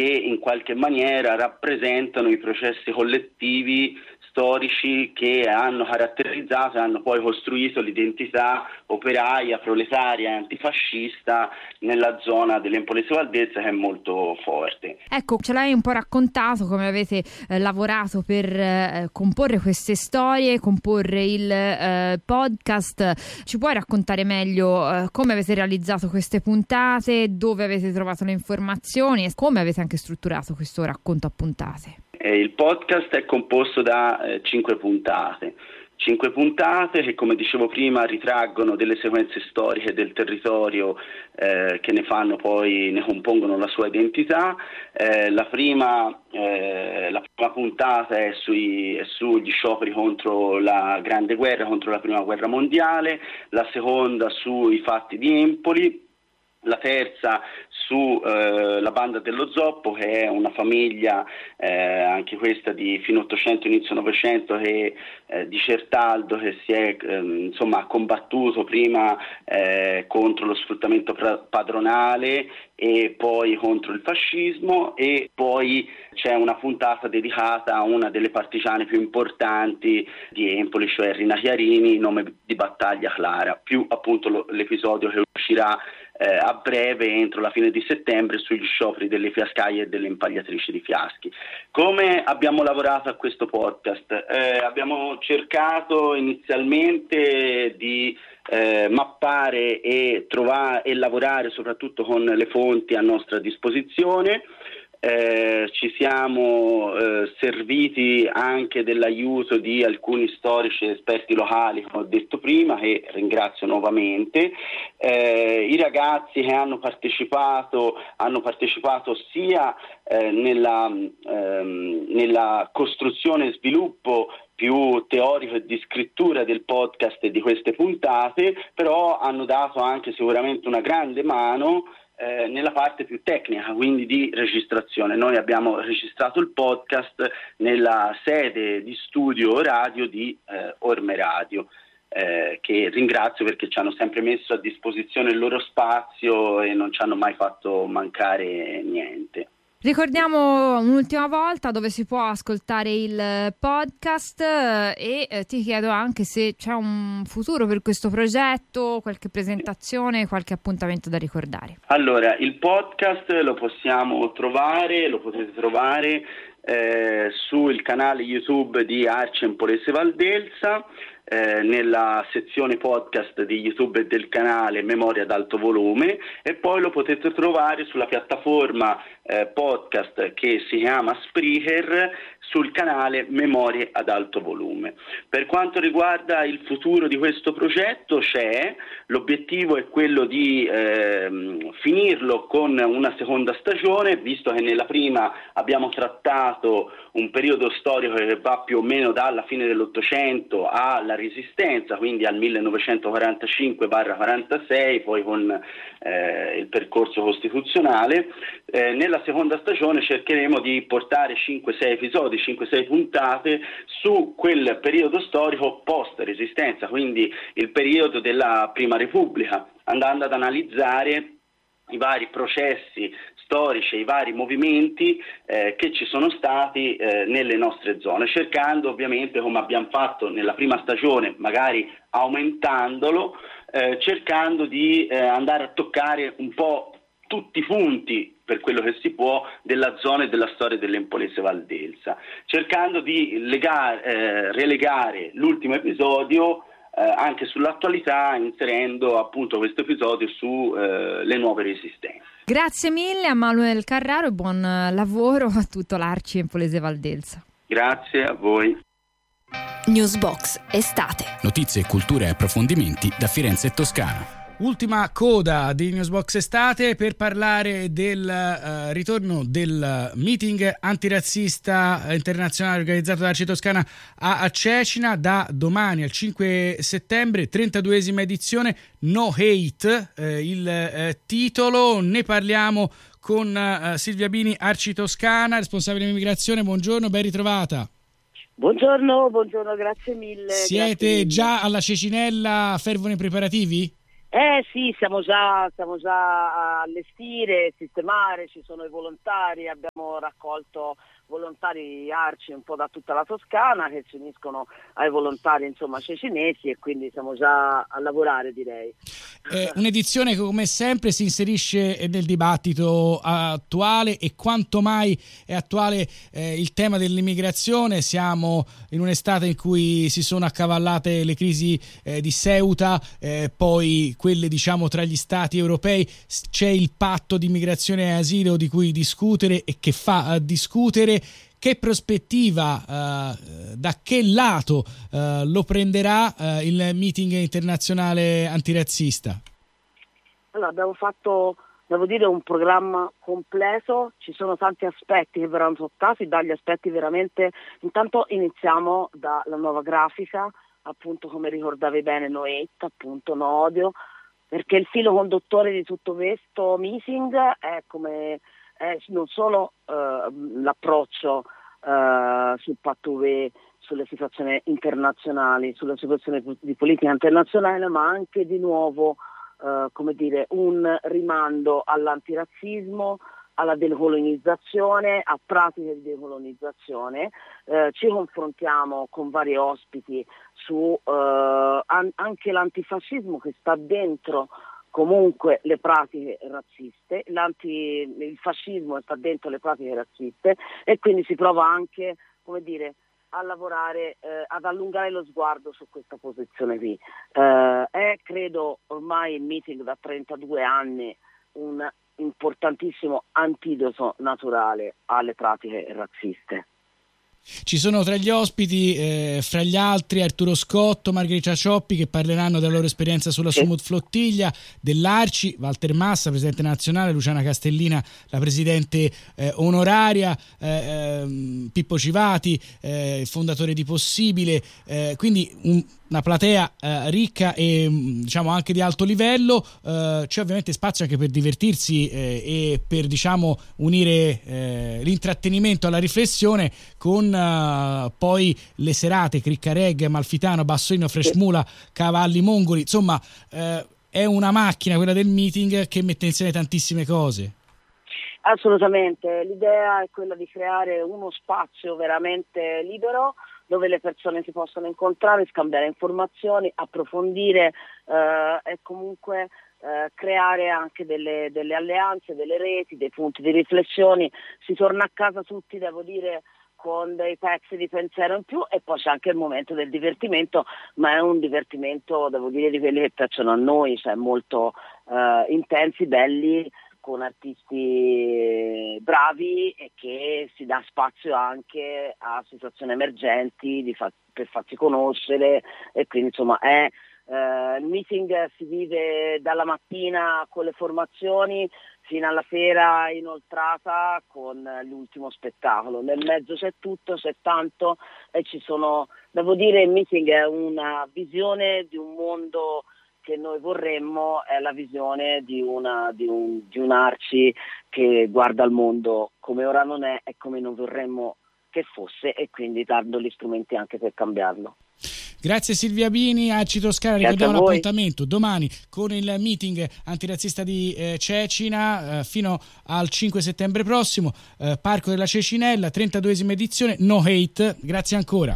che in qualche maniera rappresentano i processi collettivi storici che hanno caratterizzato e hanno poi costruito l'identità operaia, proletaria e antifascista nella zona dell'Empolese Valdezza, che è molto forte. Ecco, ce l'hai un po' raccontato come avete lavorato per comporre queste storie, comporre il podcast. Ci puoi raccontare meglio come avete realizzato queste puntate, dove avete trovato le informazioni e come avete anche strutturato questo racconto a puntate? Il podcast è composto da 5 puntate. 5 puntate che, come dicevo prima, ritraggono delle sequenze storiche del territorio che ne compongono la sua identità. La prima puntata è sugli scioperi contro la Grande Guerra, contro la Prima Guerra Mondiale, la seconda sui fatti di Empoli, la terza su la banda dello Zoppo, che è una famiglia anche questa di fine 800 inizio 900 di Certaldo, che si è ha combattuto prima contro lo sfruttamento padronale e poi contro il fascismo, e poi c'è una puntata dedicata a una delle partigiane più importanti di Empoli, cioè Rina Chiarini, nome di battaglia Clara, più appunto l'episodio che uscirà a breve, entro la fine di settembre, sugli scioperi delle fiascaie e delle impagliatrici di fiaschi. Come abbiamo lavorato a questo podcast? Abbiamo cercato inizialmente di mappare e trovare e lavorare soprattutto con le fonti a nostra disposizione. Ci siamo serviti anche dell'aiuto di alcuni storici e esperti locali, come ho detto prima, che ringrazio nuovamente. I ragazzi che hanno partecipato sia nella costruzione e sviluppo più teorico e di scrittura del podcast e di queste puntate, però hanno dato anche sicuramente una grande mano nella parte più tecnica, quindi di registrazione. Noi abbiamo registrato il podcast nella sede di studio radio di Orme Radio, che ringrazio perché ci hanno sempre messo a disposizione il loro spazio e non ci hanno mai fatto mancare niente. Ricordiamo un'ultima volta dove si può ascoltare il podcast e ti chiedo anche se c'è un futuro per questo progetto, qualche presentazione, qualche appuntamento da ricordare. Allora, il podcast lo potete trovare sul canale YouTube di Arci Empolese Valdelsa, nella sezione podcast di YouTube e del canale Memoria ad alto volume, e poi lo potete trovare sulla piattaforma podcast che si chiama Spreaker, sul canale Memorie ad alto volume. Per quanto riguarda il futuro di questo progetto, l'obiettivo è quello di finirlo con una seconda stagione, visto che nella prima abbiamo trattato un periodo storico che va più o meno dalla fine dell'Ottocento alla Resistenza, quindi al 1945-46, poi con il percorso costituzionale. Nella seconda stagione cercheremo di portare 5-6 episodi, 5-6 puntate su quel periodo storico post-Resistenza, quindi il periodo della Prima Repubblica, andando ad analizzare i vari processi storici, i vari movimenti che ci sono stati nelle nostre zone, cercando ovviamente, come abbiamo fatto nella prima stagione, magari aumentandolo, cercando di andare a toccare un po' tutti i punti, per quello che si può, della zona e della storia dell'Empolese Valdelsa, cercando di relegare l'ultimo episodio anche sull'attualità, inserendo appunto questo episodio su le nuove resistenze. Grazie mille a Manuel Carraro e buon lavoro a tutto l'Arci Empolese Valdelsa. Grazie a voi. Newsbox Estate. Notizie, cultura e approfondimenti da Firenze e Toscana. Ultima coda di Newsbox Estate per parlare del ritorno del meeting antirazzista internazionale organizzato da Arci Toscana a Cecina da domani al 5 settembre, 32esima edizione, No Hate, il titolo. Ne parliamo con Silvia Bini, Arci Toscana, responsabile di immigrazione. Buongiorno, ben ritrovata. Buongiorno, grazie mille. Siete già alla Cecinella, fervono i preparativi? Sì, stiamo già a allestire, sistemare, ci sono i volontari, abbiamo raccolto volontari ARCI un po' da tutta la Toscana che si uniscono ai volontari insomma cecinesi, e quindi siamo già a lavorare, direi. Un'edizione che come sempre si inserisce nel dibattito attuale, e quanto mai è attuale il tema dell'immigrazione. Siamo in un'estate in cui si sono accavallate le crisi di Ceuta, poi quelle diciamo tra gli stati europei, c'è il patto di immigrazione e asilo di cui discutere e che fa discutere. Che prospettiva, da che lato lo prenderà il meeting internazionale antirazzista? Allora, abbiamo fatto, devo dire, un programma completo, ci sono tanti aspetti che verranno toccati, dagli aspetti veramente, intanto iniziamo dalla nuova grafica, appunto come ricordavi bene Noetta, appunto no odio, perché il filo conduttore di tutto questo meeting è come non solo l'approccio sul patto UE, sulle situazioni internazionali, sulle situazioni di politica internazionale, ma anche di nuovo un rimando all'antirazzismo, alla decolonizzazione, a pratiche di decolonizzazione. Ci confrontiamo con vari ospiti su anche l'antifascismo che sta dentro comunque le pratiche razziste, il fascismo sta dentro le pratiche razziste, e quindi si prova anche, a lavorare, ad allungare lo sguardo su questa posizione qui. È credo ormai il meeting da 32 anni un importantissimo antidoto naturale alle pratiche razziste. Ci sono tra gli ospiti, fra gli altri, Arturo Scotto, Margherita Cioppi, che parleranno della loro esperienza sulla Sumut Flottiglia, dell'Arci, Walter Massa, presidente nazionale, Luciana Castellina, la presidente onoraria, Pippo Civati, fondatore di Possibile, quindi una platea ricca e diciamo anche di alto livello. C'è ovviamente spazio anche per divertirsi e per unire l'intrattenimento alla riflessione con poi le serate Criccareg, Amalfitano, Bassolino, Freshmula, Cavalli Mongoli. Insomma, è una macchina quella del meeting che mette insieme tantissime cose. Assolutamente, l'idea è quella di creare uno spazio veramente libero dove le persone si possono incontrare, scambiare informazioni, approfondire e comunque creare anche delle alleanze, delle reti, dei punti di riflessione. Si torna a casa tutti, devo dire, con dei pezzi di pensiero in più, e poi c'è anche il momento del divertimento, ma è un divertimento, devo dire, di quelli che piacciono a noi, cioè molto intensi, belli, con artisti bravi, e che si dà spazio anche a situazioni emergenti per farsi conoscere, e quindi insomma il meeting si vive dalla mattina con le formazioni fino alla sera inoltrata con l'ultimo spettacolo. Nel mezzo c'è tutto, c'è tanto, e ci sono, devo dire, il meeting è una visione di un mondo che noi vorremmo, è la visione di un Arci che guarda il mondo come ora non è e come non vorremmo che fosse, e quindi dando gli strumenti anche per cambiarlo. Grazie Silvia Bini. Arci Toscana, ricordiamo l'appuntamento domani con il meeting antirazzista di Cecina fino al 5 settembre prossimo, Parco della Cecinella, 32esima edizione, No Hate. Grazie ancora.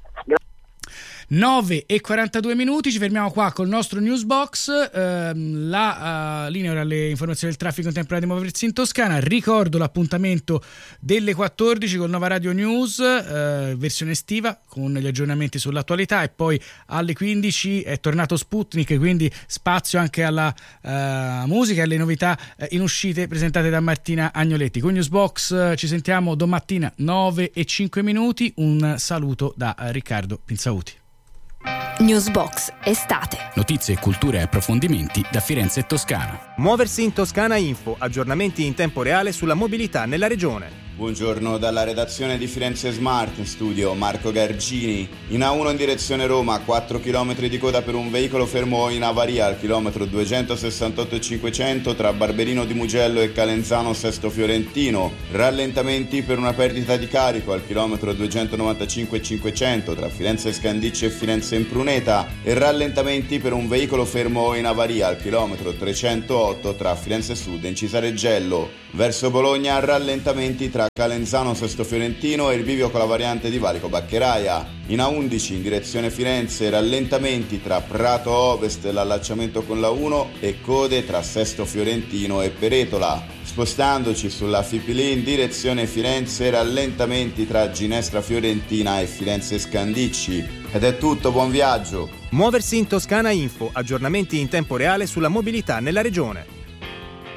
9:42, ci fermiamo qua col nostro Newsbox. La linea ora alle informazioni del traffico in tempo di muoversi in Toscana. Ricordo l'appuntamento delle 14 con Nova Radio News, versione estiva, con gli aggiornamenti sull'attualità, e poi alle 15 è tornato Sputnik, quindi spazio anche alla musica e alle novità in uscite presentate da Martina Agnoletti. Con Newsbox ci sentiamo domattina 9:05. Un saluto da Riccardo Pinzauti. Newsbox estate. Notizie, cultura e approfondimenti da Firenze e Toscana. Muoversi in Toscana Info, aggiornamenti in tempo reale sulla mobilità nella regione. Buongiorno dalla redazione di Firenze Smart, in studio Marco Gargini. In A1 in direzione Roma, 4 km di coda per un veicolo fermo in avaria al chilometro 268+500 tra Barberino di Mugello e Calenzano Sesto Fiorentino. Rallentamenti per una perdita di carico al chilometro 295+500 tra Firenze Scandicci e Firenze Impruneta e rallentamenti per un veicolo fermo in avaria al chilometro 308 tra Firenze Sud e Incisareggello. Verso Bologna, rallentamenti tra Calenzano Sesto Fiorentino e il bivio con la variante di Valico Baccheraia. In A11 in direzione Firenze, rallentamenti tra Prato Ovest e l'allacciamento con la 1 e code tra Sesto Fiorentino e Peretola. Spostandoci sulla Fipili in direzione Firenze, rallentamenti tra Ginestra Fiorentina e Firenze Scandicci. Ed è tutto, buon viaggio! Muoversi in Toscana Info, aggiornamenti in tempo reale sulla mobilità nella regione.